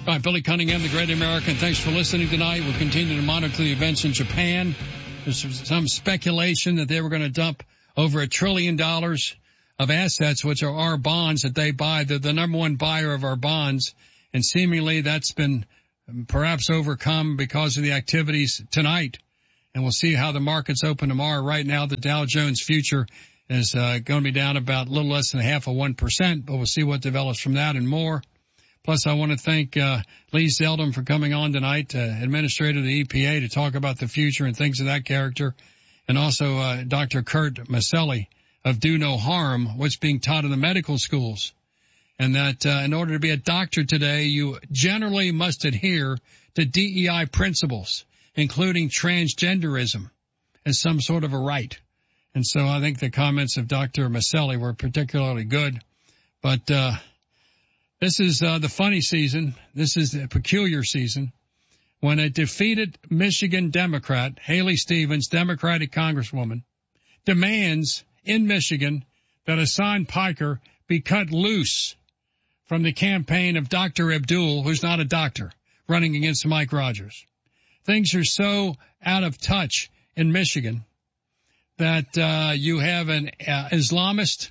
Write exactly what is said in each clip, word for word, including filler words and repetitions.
All right, Billy Cunningham, the Great American. Thanks for listening tonight. We'll continue to monitor the events in Japan. There's some speculation that they were going to dump over a trillion dollars of assets, which are our bonds that they buy. They're the number one buyer of our bonds. And seemingly that's been perhaps overcome because of the activities tonight. And we'll see how the markets open tomorrow. Right now, the Dow Jones future is uh, going to be down about a little less than half of one percent, but we'll see what develops from that and more. Plus, I want to thank uh, Lee Zeldin for coming on tonight, uh, administrator of the E P A, to talk about the future and things of that character. And also uh, Doctor Kurt Maselli of Do No Harm, what's being taught in the medical schools. And that uh, in order to be a doctor today, you generally must adhere to D E I principles, including transgenderism as some sort of a right. And so I think the comments of Doctor Maselli were particularly good. But uh This is uh, the funny season. This is the peculiar season when a defeated Michigan Democrat, Haley Stevens, Democratic Congresswoman, demands in Michigan that Hassan Piker be cut loose from the campaign of Doctor Abdul, who's not a doctor, running against Mike Rogers. Things are so out of touch in Michigan that uh, you have an uh, Islamist,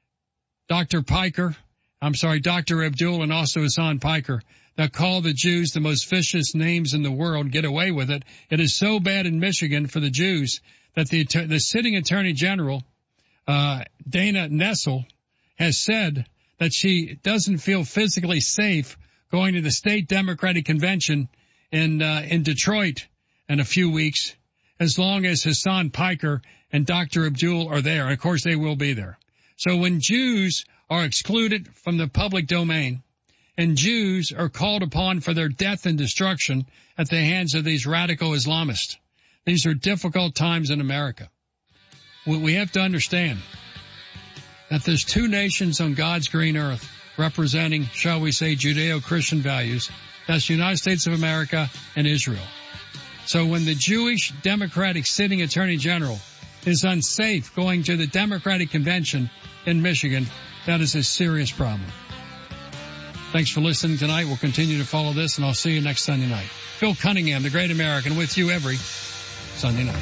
Doctor Piker, I'm sorry, Doctor Abdul, and also Hassan Piker, that call the Jews the most vicious names in the world, get away with it. It is so bad in Michigan for the Jews that the, the sitting Attorney General, uh, Dana Nessel, has said that she doesn't feel physically safe going to the state Democratic convention in, uh, in Detroit in a few weeks, as long as Hassan Piker and Doctor Abdul are there. And of course, they will be there. So when Jews are excluded from the public domain and Jews are called upon for their death and destruction at the hands of these radical Islamists, these are difficult times in America. We have to understand that there's two nations on God's green earth representing, shall we say, Judeo-Christian values. That's the United States of America and Israel. So when the Jewish Democratic sitting Attorney General is unsafe going to the Democratic convention in Michigan, that is a serious problem. Thanks for listening tonight. We'll continue to follow this, and I'll see you next Sunday night. Phil Cunningham, the Great American, with you every Sunday night.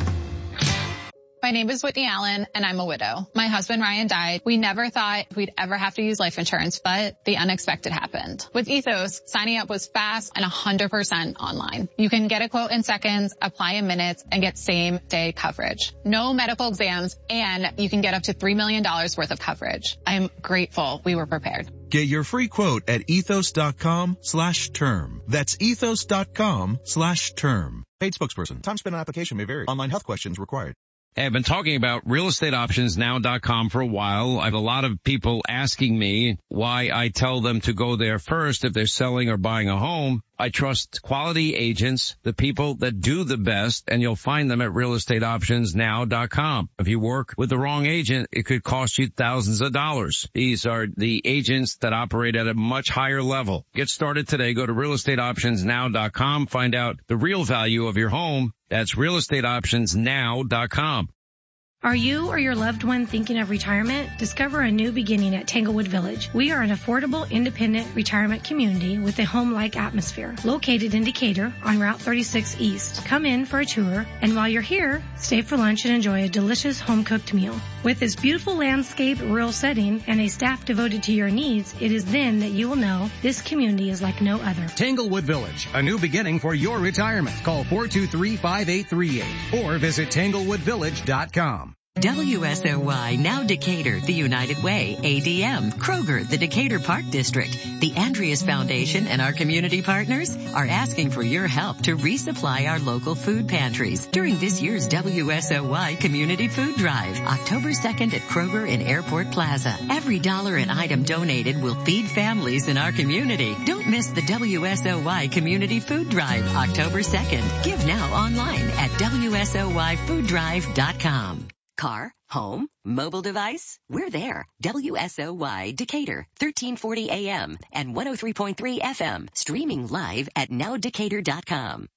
My name is Whitney Allen, and I'm a widow. My husband, Ryan, died. We never thought we'd ever have to use life insurance, but the unexpected happened. With Ethos, signing up was fast and one hundred percent online. You can get a quote in seconds, apply in minutes, and get same-day coverage. No medical exams, and you can get up to three million dollars worth of coverage. I'm grateful we were prepared. Get your free quote at ethos.com slash term. That's ethos.com slash term. Paid spokesperson. Time spent on application may vary. Online health questions required. Hey, I've been talking about real estate options now dot com for a while. I have a lot of people asking me why I tell them to go there first if they're selling or buying a home. I trust quality agents, the people that do the best, and you'll find them at real estate options now dot com. If you work with the wrong agent, it could cost you thousands of dollars. These are the agents that operate at a much higher level. Get started today. Go to real estate options now dot com. Find out the real value of your home. That's real estate options now dot com. Are you or your loved one thinking of retirement? Discover a new beginning at Tanglewood Village. We are an affordable, independent retirement community with a home-like atmosphere. Located in Decatur on Route thirty-six East. Come in for a tour, and while you're here, stay for lunch and enjoy a delicious home-cooked meal. With this beautiful landscape, rural setting, and a staff devoted to your needs, it is then that you will know this community is like no other. Tanglewood Village, a new beginning for your retirement. Call four two three, five eight three eight or visit tanglewood village dot com. W S O Y, now Decatur, the United Way, A D M, Kroger, the Decatur Park District, the Andreas Foundation, and our community partners are asking for your help to resupply our local food pantries during this year's W S O Y Community Food Drive, October second at Kroger in Airport Plaza. Every dollar an item donated will feed families in our community. Don't miss the W S O Y Community Food Drive, October second. Give now online at W S O Y food drive dot com. Car, home, mobile device, we're there. W S O Y Decatur, thirteen forty A M and one oh three point three F M, streaming live at now decatur dot com.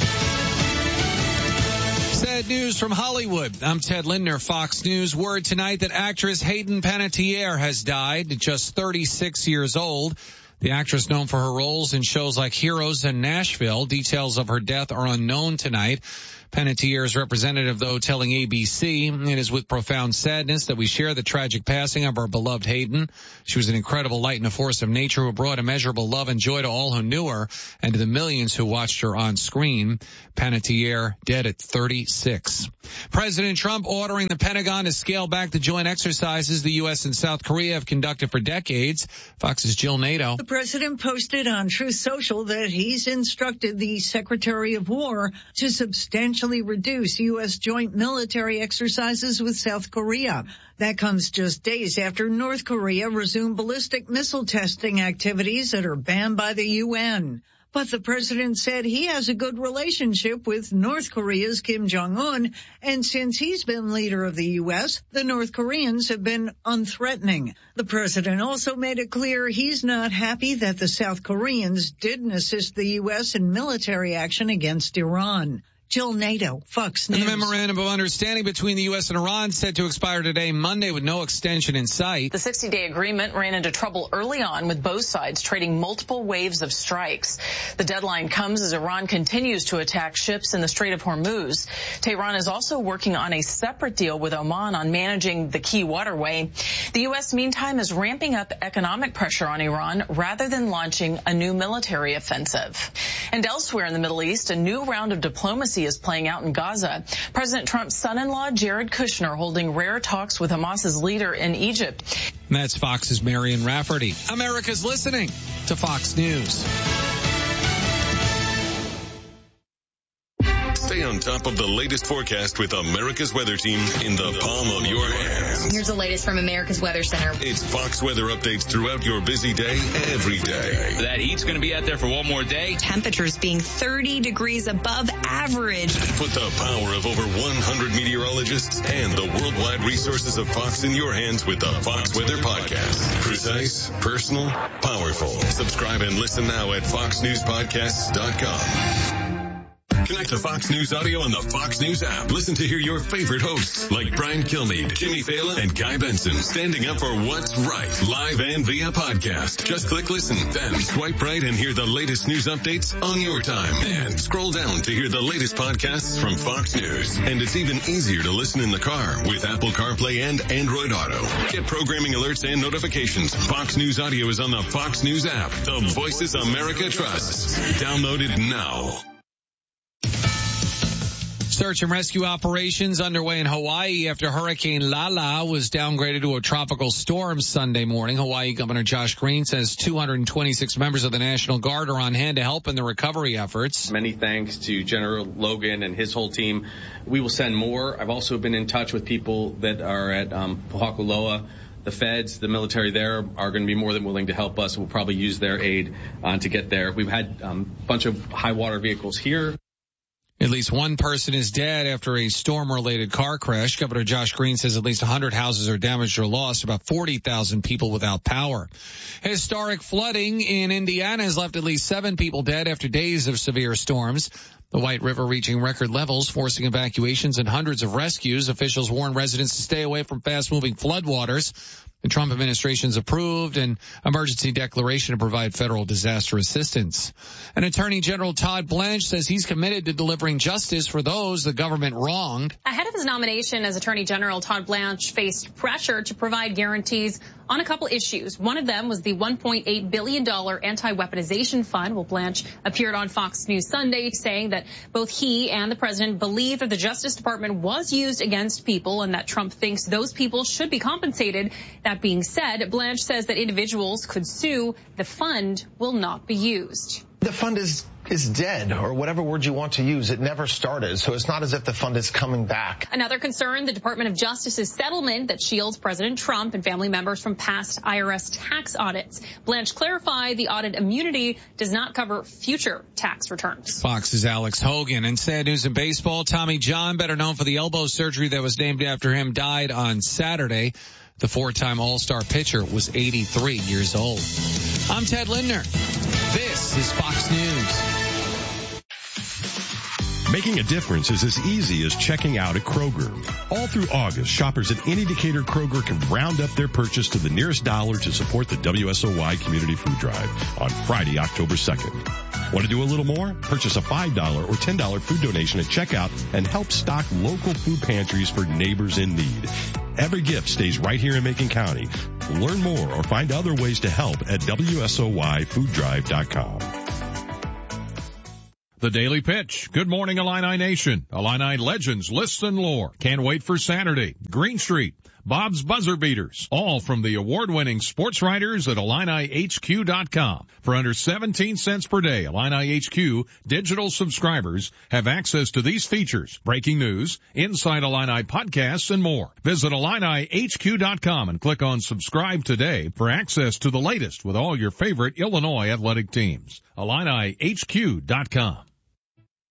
Sad news from Hollywood. I'm Ted Lindner, Fox News. Word tonight that actress Hayden Panettiere has died at just thirty-six years old. The actress, known for her roles in shows like Heroes and Nashville, details of her death are unknown tonight. Panettiere representative, though, telling A B C, it is with profound sadness that we share the tragic passing of our beloved Hayden. She was an incredible light and a force of nature who brought immeasurable love and joy to all who knew her and to the millions who watched her on screen. Panettiere dead at thirty-six. President Trump ordering the Pentagon to scale back the joint exercises the U S and South Korea have conducted for decades. Fox's Jill Nato. The president posted on Truth Social that he's instructed the Secretary of War to substantially reduce U S joint military exercises with South Korea. That comes just days after North Korea resumed ballistic missile testing activities that are banned by the U N. But the president said he has a good relationship with North Korea's Kim Jong-un, and since he's been leader of the U S, the North Koreans have been unthreatening. The president also made it clear he's not happy that the South Koreans didn't assist the U S in military action against Iran. Jill Nato, Fox News. And the memorandum of understanding between the U S and Iran set to expire today, Monday, with no extension in sight. The sixty-day agreement ran into trouble early on, with both sides trading multiple waves of strikes. The deadline comes as Iran continues to attack ships in the Strait of Hormuz. Tehran is also working on a separate deal with Oman on managing the key waterway. The U S, meantime, is ramping up economic pressure on Iran rather than launching a new military offensive. And elsewhere in the Middle East, a new round of diplomacy is playing out in Gaza. President Trump's son-in-law, Jared Kushner, holding rare talks with Hamas's leader in Egypt. And that's Fox's Marion Rafferty. America's listening to Fox News. Stay on top of the latest forecast with America's Weather Team in the palm of your hands. Here's the latest from America's Weather Center. It's Fox weather updates throughout your busy day, every day. That heat's going to be out there for one more day. Temperatures being thirty degrees above average. Put the power of over one hundred meteorologists and the worldwide resources of Fox in your hands with the Fox Weather Podcast. Precise, personal, powerful. Subscribe and listen now at fox news podcasts dot com. Connect to Fox News Audio on the Fox News app. Listen to hear your favorite hosts like Brian Kilmeade, Jimmy Fallon, and Guy Benson standing up for what's right, live and via podcast. Just click listen, then swipe right and hear the latest news updates on your time. And scroll down to hear the latest podcasts from Fox News. And it's even easier to listen in the car with Apple CarPlay and Android Auto. Get programming alerts and notifications. Fox News Audio is on the Fox News app. The voices America trusts. Download it now. Search and rescue operations underway in Hawaii after Hurricane Lala was downgraded to a tropical storm Sunday morning. Hawaii Governor Josh Green says two hundred twenty-six members of the National Guard are on hand to help in the recovery efforts. Many thanks to General Logan and his whole team. We will send more. I've also been in touch with people that are at um, Pohakuloa. The feds, the military there are going to be more than willing to help us. We'll probably use their aid uh, to get there. We've had a um, bunch of high water vehicles here. At least one person is dead after a storm-related car crash. Governor Josh Green says at least one hundred houses are damaged or lost, about forty thousand people without power. Historic flooding in Indiana has left at least seven people dead after days of severe storms. The White River reaching record levels, forcing evacuations and hundreds of rescues. Officials warn residents to stay away from fast-moving floodwaters. The Trump administration's approved an emergency declaration to provide federal disaster assistance. And Attorney General Todd Blanche says he's committed to delivering justice for those the government wronged. Ahead of his nomination as Attorney General, Todd Blanche faced pressure to provide guarantees on a couple issues. One of them was the one point eight billion dollars anti-weaponization fund. Well, Blanche appeared on Fox News Sunday saying that both he and the president believe that the Justice Department was used against people and that Trump thinks those people should be compensated. That being said, Blanche says that individuals could sue. The fund will not be used. The fund is is dead, or whatever word you want to use. It never started, so it's not as if the fund is coming back. Another concern, the Department of Justice's settlement that shields President Trump and family members from past I R S tax audits. Blanche clarified the audit immunity does not cover future tax returns. Fox's Alex Hogan. And sad news in baseball, Tommy John, better known for the elbow surgery that was named after him, died on Saturday. The four-time All-Star pitcher was eighty-three years old. I'm Ted Lindner. This is Fox News. Making a difference is as easy as checking out at Kroger. All through August, shoppers at any Decatur Kroger can round up their purchase to the nearest dollar to support the W S O Y Community Food Drive on Friday, October second. Want to do a little more? Purchase a five dollars or ten dollars food donation at checkout and help stock local food pantries for neighbors in need. Every gift stays right here in Macon County. Learn more or find other ways to help at W S O Y food drive dot com. The Daily Pitch. Good morning, Illini Nation. Illini legends, lists, and lore. Can't wait for Saturday. Green Street. Bob's Buzzer Beaters. All from the award-winning sports writers at Illini H Q dot com. For under seventeen cents per day, Illini H Q digital subscribers have access to these features, breaking news, Inside Illini podcasts, and more. Visit Illini H Q dot com and click on subscribe today for access to the latest with all your favorite Illinois athletic teams. Illini H Q dot com.